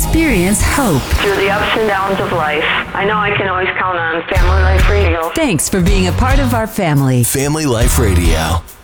experience hope. Through the ups and downs of life, I know I can always count on Family Life Radio. Thanks for being a part of our family. Family Life Radio.